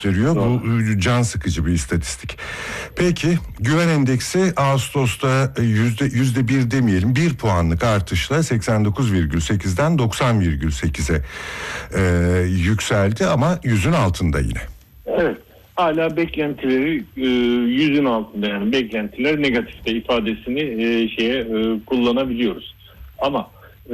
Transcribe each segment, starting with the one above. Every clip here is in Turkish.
gösteriyor. Bu can sıkıcı bir istatistik. Peki güven endeksi Ağustos'ta %1 demeyelim 1 puanlık artışla 89,8'den 90,8'e yükseldi ama 100'ün altında yine. Evet. Hala beklentileri 100'ün altında, yani beklentiler negatifte ifadesini kullanabiliyoruz. Ama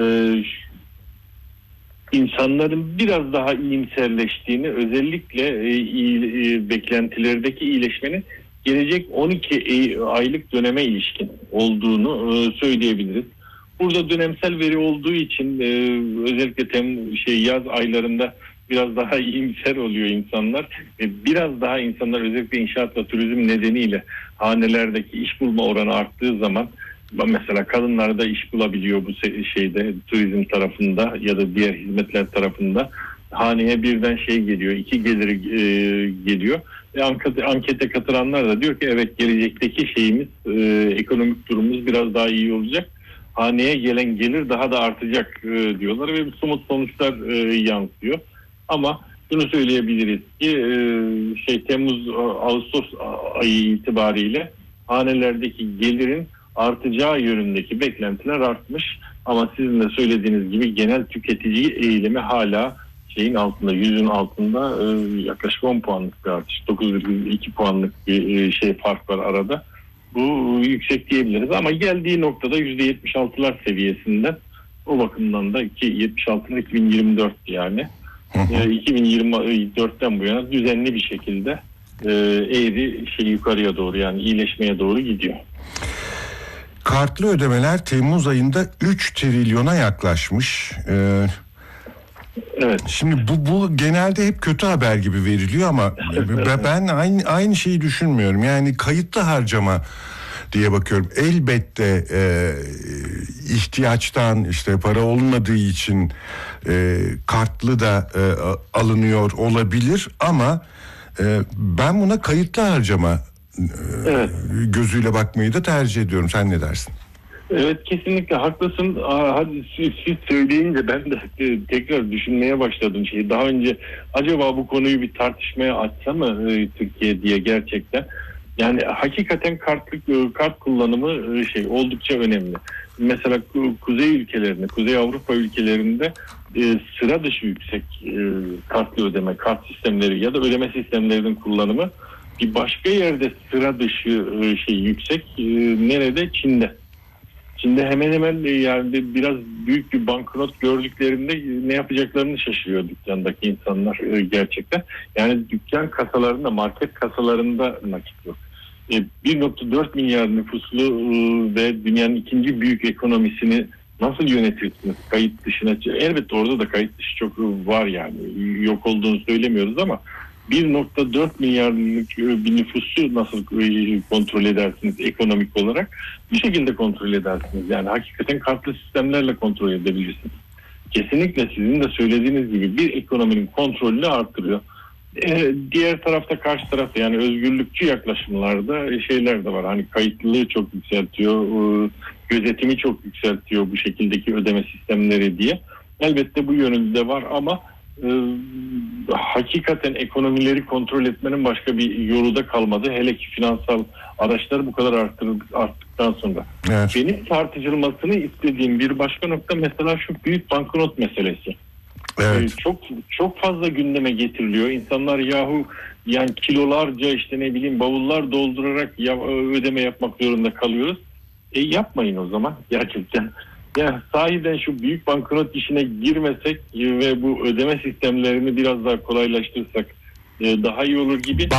insanların biraz daha iyimserleştiğini, özellikle beklentilerdeki iyileşmenin gelecek 12 aylık döneme ilişkin olduğunu söyleyebiliriz. Burada dönemsel veri olduğu için özellikle yaz aylarında biraz daha iyimser oluyor insanlar. Biraz daha insanlar özellikle inşaat ve turizm nedeniyle hanelerdeki iş bulma oranı arttığı zaman, mesela kadınlar da iş bulabiliyor bu turizm tarafında ya da diğer hizmetler tarafında. Haneye birden geliyor, 2 geliri geliyor. Ve ankete katılanlar da diyor ki evet, gelecekteki ekonomik durumumuz biraz daha iyi olacak. Haneye gelen gelir daha da artacak diyorlar ve somut sonuçlar yansıyor. Ama şunu söyleyebiliriz ki Temmuz-Ağustos ayı itibariyle hanelerdeki gelirin artacağı yönündeki beklentiler artmış. Ama sizin de söylediğiniz gibi genel tüketici eğilimi hala altında, 100'ün altında, yaklaşık 10 puanlık bir artış. 9,2 puanlık bir fark var arada. Bu yüksek diyebiliriz ama geldiği noktada %76'lar seviyesinden, o bakımdan da 76'lar 2024 yani. 2024'ten bu yana düzenli bir şekilde eğri yukarıya doğru, yani iyileşmeye doğru gidiyor. Kartlı ödemeler Temmuz ayında 3 trilyona yaklaşmış. Evet. Şimdi bu genelde hep kötü haber gibi veriliyor ama ben aynı şeyi düşünmüyorum. Yani kayıtlı harcama diye bakıyorum. Elbette ihtiyaçtan, para olmadığı için kartlı da alınıyor olabilir ama ben buna kayıtlı harcama gözüyle bakmayı da tercih ediyorum. Sen ne dersin? Evet, kesinlikle haklısın. Hadi siz söyleyince ben de tekrar düşünmeye başladım Daha önce acaba bu konuyu bir tartışmaya açsa mı Türkiye diye gerçekten. Yani hakikaten kart kullanımı oldukça önemli. Mesela Kuzey Avrupa ülkelerinde sıra dışı yüksek kartlı ödeme, kart sistemleri ya da ödeme sistemlerinin kullanımı. Bir başka yerde sıra dışı yüksek. Nerede? Çin'de. Çin'de hemen hemen yani biraz büyük bir banknot gördüklerinde ne yapacaklarını şaşırıyor dükkandaki insanlar gerçekten. Yani dükkan kasalarında, market kasalarında nakit yok. 1,4 milyar nüfuslu ve dünyanın ikinci büyük ekonomisini nasıl yönetirsiniz kayıt dışına? Elbette orada da kayıt dışı çok var, yani yok olduğunu söylemiyoruz ama 1,4 milyarlık bir nüfusu nasıl kontrol edersiniz ekonomik olarak? Bir şekilde kontrol edersiniz. Yani hakikaten kartlı sistemlerle kontrol edebilirsiniz. Kesinlikle sizin de söylediğiniz gibi bir ekonominin kontrolünü artırıyor. Diğer tarafta, karşı tarafta, yani özgürlükçü yaklaşımlarda şeyler de var. Hani kayıtlılığı çok yükseltiyor, gözetimi çok yükseltiyor bu şekildeki ödeme sistemleri diye. Elbette bu yönünde de var ama hakikaten ekonomileri kontrol etmenin başka bir yolu da kalmadı. Hele ki finansal araçları bu kadar arttıktan sonra. Evet. Benim tartışılmasını istediğim bir başka nokta mesela şu büyük banknot meselesi. Evet. Çok fazla gündeme getiriliyor. İnsanlar yani kilolarca bavullar doldurarak ödeme yapmak zorunda kalıyoruz. Yapmayın o zaman gerçekten. Ya sahiden şu büyük banknot işine girmesek ve bu ödeme sistemlerini biraz daha kolaylaştırsak daha iyi olur gibi.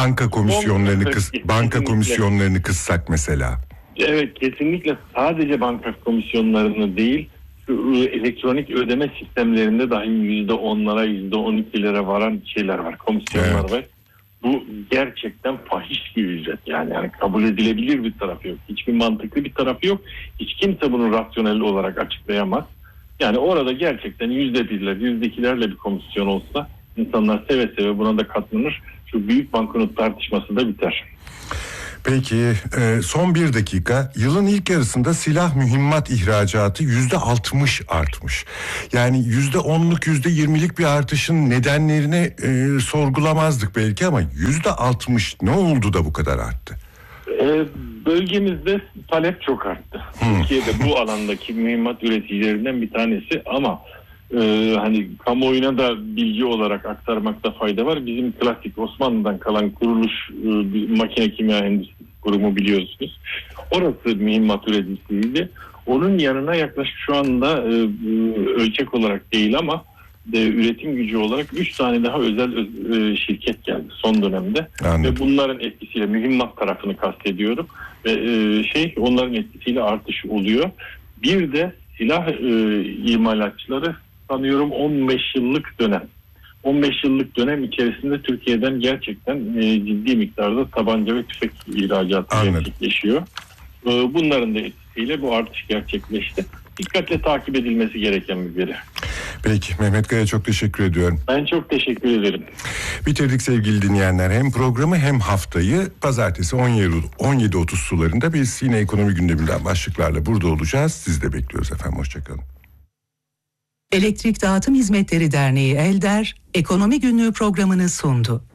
Banka komisyonlarını kıssak mesela. Evet, kesinlikle sadece banka komisyonlarını değil, elektronik ödeme sistemlerinde dahi %10'lara, %12'lere varan şeyler var, komisyonlar var. Bu gerçekten fahiş bir ücret. Yani kabul edilebilir bir tarafı yok. Hiçbir mantıklı bir tarafı yok. Hiç kimse bunu rasyonel olarak açıklayamaz. Yani orada gerçekten %1'ler, %2'lerle bir komisyon olsa insanlar seve seve buna da katlanır. Şu büyük banknot tartışması da biter. Peki son bir dakika, yılın ilk yarısında silah mühimmat ihracatı %60 artmış. Yani %10'luk %20'lik bir artışın nedenlerini sorgulamazdık belki ama %60 ne oldu da bu kadar arttı? Bölgemizde talep çok arttı. Türkiye'de bu alandaki mühimmat üreticilerinden bir tanesi ama hani kamuoyuna da bilgi olarak aktarmakta fayda var. Bizim klasik Osmanlı'dan kalan kuruluş makine kimya endüstrisi kurumu biliyorsunuz. Orası mühimmat üreticisiydi. Onun yanına yaklaşık şu anda ölçek olarak değil ama üretim gücü olarak 3 tane daha özel şirket geldi son dönemde. Anladım. Ve bunların etkisiyle mühimmat tarafını kastediyorum. Ve onların etkisiyle artış oluyor. Bir de silah imalatçıları sanıyorum 15 yıllık dönem. 15 yıllık dönem içerisinde Türkiye'den gerçekten ciddi miktarda tabanca ve tüfek ihracatı gerçekleşiyor. Bunların da etkisiyle bu artış gerçekleşti. Dikkatle takip edilmesi gereken bir veri. Peki Mehmet Kaya, çok teşekkür ediyorum. Ben çok teşekkür ederim. Bitirdik sevgili dinleyenler. Hem programı hem haftayı pazartesi 17.30 sularında biz yine ekonomi gündeminden başlıklarla burada olacağız. Sizi de bekliyoruz efendim. Hoşçakalın. Elektrik Dağıtım Hizmetleri Derneği ELDER, Ekonomi Günlüğü programını sundu.